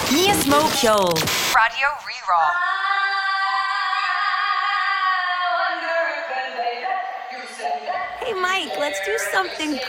Mismo Kjol. Radio Reroll. Hey, Mike, let's do something